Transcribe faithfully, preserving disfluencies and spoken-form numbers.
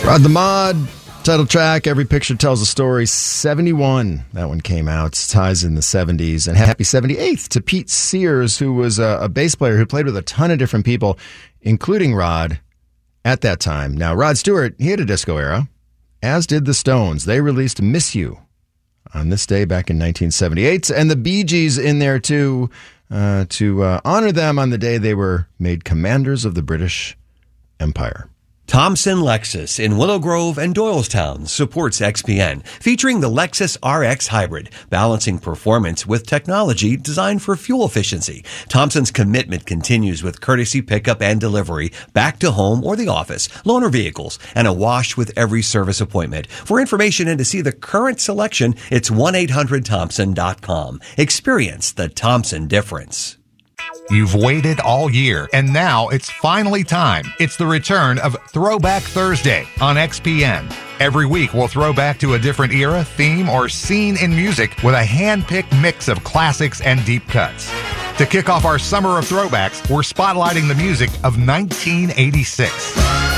Rod the Mod, title track, Every Picture Tells a Story, seventy-one. That one came out. Ties in the seventies. And happy seventy-eighth to Pete Sears, who was a, a bass player who played with a ton of different people, including Rod at that time. Now, Rod Stewart, he had a disco era, as did the Stones. They released Miss You on this day back in nineteen seventy-eight. And the Bee Gees in there, too, uh, to uh, honor them on the day they were made commanders of the British Empire. Thompson Lexus in Willow Grove and Doylestown supports X P N, featuring the Lexus R X Hybrid, balancing performance with technology designed for fuel efficiency. Thompson's commitment continues with courtesy pickup and delivery back to home or the office, loaner vehicles, and a wash with every service appointment. For information and to see the current selection, it's one eight hundred thompson dot com. Experience the Thompson difference. You've waited all year, and now it's finally time. It's the return of Throwback Thursday on X P N. Every week, we'll throw back to a different era, theme, or scene in music with a hand-picked mix of classics and deep cuts. To kick off our summer of throwbacks, we're spotlighting the music of nineteen eighty-six.